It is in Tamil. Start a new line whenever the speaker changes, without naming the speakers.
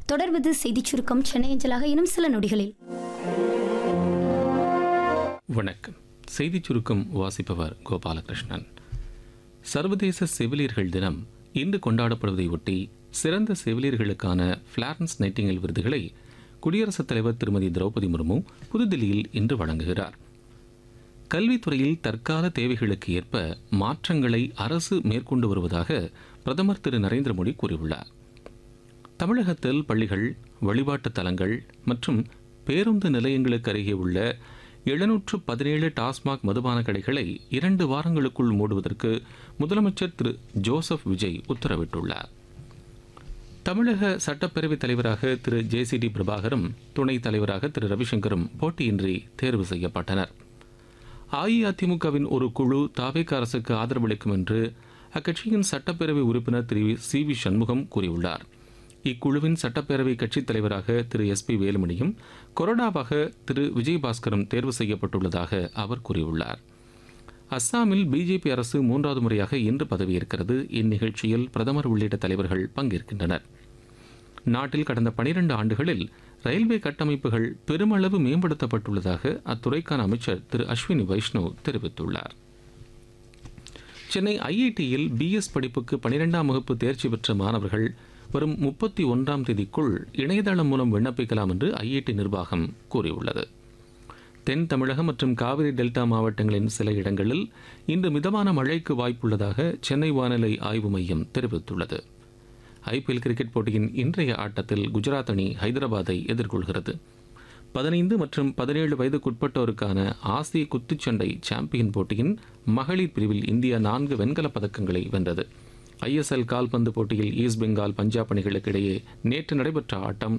தொடர்வது செய்திச் சுருக்கம் சென்னை அஞ்சலாக இன்னும் சில நொடிகளில்.
வணக்கம். செய்திச் சுருக்கம் வாசிப்பவர் கோபாலகிருஷ்ணன். சர்வதேச செவிலியர்கள் தினம் இன்று கொண்டாடப்படுவதை ஒட்டி சிறந்த செவிலியர்களுக்கான ஃபிளாரன்ஸ் நைட்டிங்கேல் விருதுகளை குடியரசுத் தலைவர் திருமதி திரௌபதி முர்மு புதுதில்லியில் இன்று வழங்குகிறார். கல்வித்துறையில் தற்கால தேவைகளுக்கு ஏற்ப மாற்றங்களை அரசு மேற்கொண்டு வருவதாக பிரதமர் திரு நரேந்திர மோடி கூறியுள்ளார். தமிழகத்தில் பள்ளிகள், வழிபாட்டுத் தலங்கள் மற்றும் பேருந்து நிலையங்களுக்கு அருகே உள்ள 717 டாஸ்மாக் மதுபான கடைகளை 2 வாரங்களுக்குள் மூடுவதற்கு முதலமைச்சர் திரு ஜோசப் விஜய் உத்தரவிட்டுள்ளார். தமிழக சட்டப்பேரவைத் தலைவராக திரு JCD பிரபாகரும், துணைத் தலைவராக திரு ரவிசங்கரும் போட்டியின்றி தேர்வு செய்யப்பட்டனர். அஇஅதிமுகவின் ஒரு குழு தவேக அரசுக்கு ஆதரவளிக்கும் என்று அக்கட்சியின் சட்டப்பேரவை உறுப்பினர் திரு CV சண்முகம் கூறியுள்ளார். இக்குழுவின் சட்டப்பேரவை கட்சித் தலைவராக திரு SP வேலுமணியும், கொறடாவாக திரு விஜயபாஸ்கரும் தேர்வு செய்யப்பட்டுள்ளதாக அவர் கூறியுள்ளார். அஸ்ஸாமில் பிஜேபி அரசு 3வது முறையாக இன்று பதவியேற்கிறது. இந்நிகழ்ச்சியில் பிரதமர் உள்ளிட்ட தலைவர்கள் பங்கேற்கின்றனர். நாட்டில் கடந்த 12 ஆண்டுகளில் ரயில்வே கட்டமைப்புகள் பெருமளவு மேம்படுத்தப்பட்டுள்ளதாக அத்துறைக்கான அமைச்சர் திரு அஸ்வினி வைஷ்ணவ் தெரிவித்துள்ளார். சென்னை IITயில் BS படிப்புக்கு 12ஆம் வகுப்பு தேர்ச்சி பெற்ற மாணவர்கள் வரும் 31ஆம் தேதிக்குள் இணையதளம் மூலம் விண்ணப்பிக்கலாம் என்று IIT நிர்வாகம் கூறியுள்ளது. தென் தமிழகம் மற்றும் காவிரி டெல்டா மாவட்டங்களின் சில இடங்களில் இன்று மிதமான மழைக்கு வாய்ப்புள்ளதாக சென்னை வானிலை ஆய்வு மையம் தெரிவித்துள்ளது. IPL கிரிக்கெட் போட்டியின் இன்றைய ஆட்டத்தில் குஜராத் அணி ஹைதராபாத்தை எதிர்கொள்கிறது. 15 மற்றும் 17 வயதுக்குட்பட்டோருக்கான ஆசிய குத்துச்சண்டை சாம்பியன் போட்டியின் மகளிர் பிரிவில் இந்தியா 4 வெண்கலப் பதக்கங்களை வென்றது. ISL கால்பந்து போட்டியில் ஈஸ்ட் பெங்கால், பஞ்சாப் அணிகளுக்கு இடையே நேற்று நடைபெற்ற ஆட்டம்